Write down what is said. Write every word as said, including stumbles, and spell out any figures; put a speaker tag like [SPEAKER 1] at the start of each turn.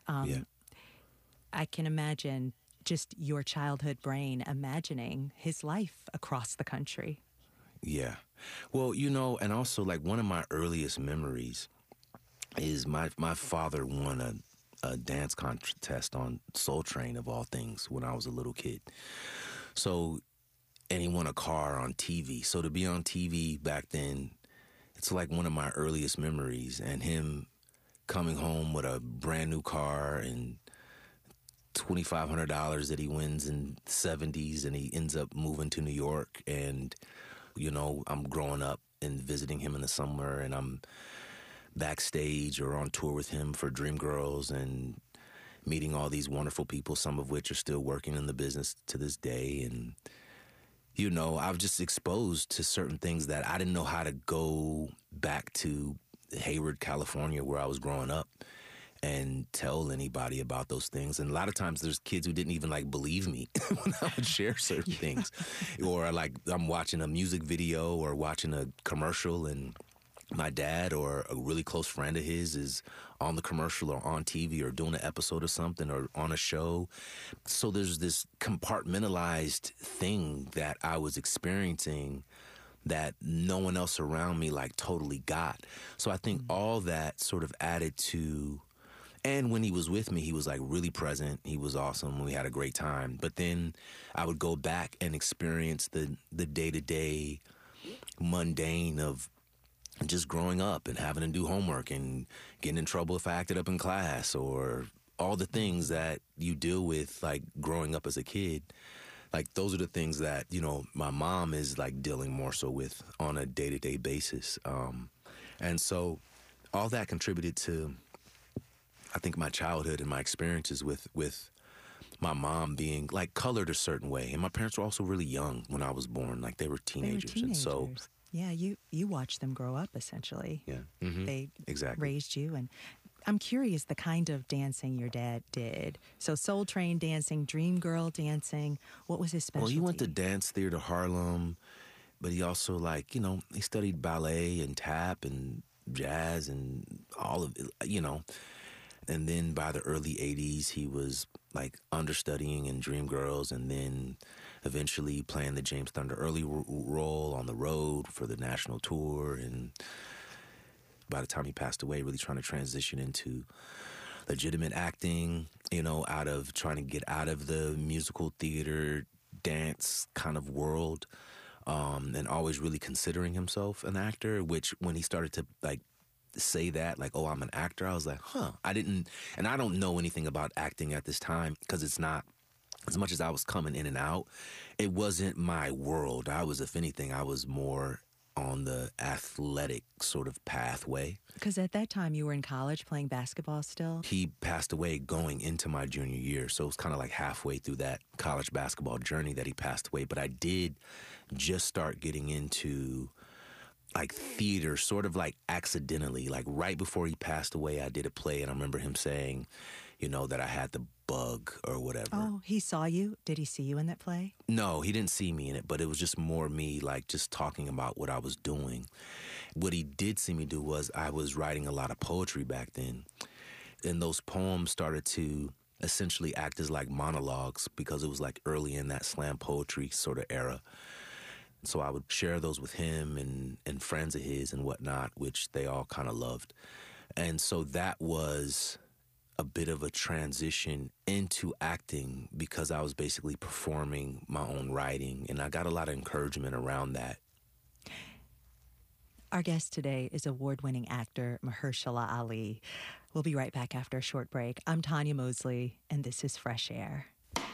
[SPEAKER 1] Um,
[SPEAKER 2] Yeah.
[SPEAKER 1] I can imagine just your childhood brain imagining his life across the country.
[SPEAKER 2] Yeah. Well, you know, and also like one of my earliest memories is my my father won a, a dance contest on Soul Train of all things when I was a little kid. So, and he won a car on T V. So to be on T V back then, it's like one of my earliest memories, and him coming home with a brand new car and twenty-five hundred dollars that he wins in the seventies, and he ends up moving to New York. And, you know, I'm growing up and visiting him in the summer, and I'm backstage or on tour with him for Dreamgirls and meeting all these wonderful people, some of which are still working in the business to this day. And, you know, I was just exposed to certain things that I didn't know how to go back to Hayward, California, where I was growing up, and tell anybody about those things. And a lot of times there's kids who didn't even like believe me when I would share certain things. Or like I'm watching a music video or watching a commercial, and my dad or a really close friend of his is on the commercial or on T V or doing an episode of something or on a show. So there's this compartmentalized thing that I was experiencing that no one else around me like totally got. So I think mm-hmm. all that sort of added to, and when he was with me, he was like really present. He was awesome. We had a great time. But then I would go back and experience the the day-to-day mundane of just growing up and having to do homework and getting in trouble if I acted up in class, or all the things that you deal with like growing up as a kid. Like those are the things that, you know, my mom is like dealing more so with on a day-to-day basis. Um, and so all that contributed to, I think, my childhood and my experiences with, with my mom being like colored a certain way. And my parents were also really young when I was born. Like they were teenagers.
[SPEAKER 1] They were teenagers.
[SPEAKER 2] And so,
[SPEAKER 1] yeah, you, you watched them grow up essentially.
[SPEAKER 2] Yeah. Mm-hmm.
[SPEAKER 1] They
[SPEAKER 2] exactly.
[SPEAKER 1] raised you. And I'm curious the kind of dancing your dad did. So Soul Train dancing, Dream Girl dancing. What was his specialty?
[SPEAKER 2] Well, he went to Dance Theater Harlem, but he also like, you know, he studied ballet and tap and jazz and all of it, you know. And then by the early eighties, he was like understudying in Dreamgirls, and then eventually playing the James Thunder Early r- role on the road for the national tour. And by the time he passed away, really trying to transition into legitimate acting, you know, out of trying to get out of the musical theater dance kind of world, um, and always really considering himself an actor, which when he started to like say that, like, oh, I'm an actor, I was like, huh, I didn't, and I don't know anything about acting at this time because it's not, as much as I was coming in and out, it wasn't my world. I was, if anything, I was more on the athletic sort of pathway.
[SPEAKER 1] Because at that time you were in college playing basketball still?
[SPEAKER 2] He passed away going into my junior year, so it was kind of like halfway through that college basketball journey that he passed away. But I did just start getting into like theater, sort of like accidentally. Like right before he passed away, I did a play, and I remember him saying, you know, that I had the bug or whatever.
[SPEAKER 1] Oh, he saw you? Did he see you in that play?
[SPEAKER 2] No, he didn't see me in it, but it was just more me like just talking about what I was doing. What he did see me do was I was writing a lot of poetry back then, and those poems started to essentially act as like monologues because it was like early in that slam poetry sort of era. So I would share those with him and, and friends of his and whatnot, which they all kind of loved. And so that was a bit of a transition into acting because I was basically performing my own writing, and I got a lot of encouragement around that.
[SPEAKER 1] Our guest today is award-winning actor Mahershala Ali. We'll be right back after a short break. I'm Tanya Mosley, and this is Fresh Air.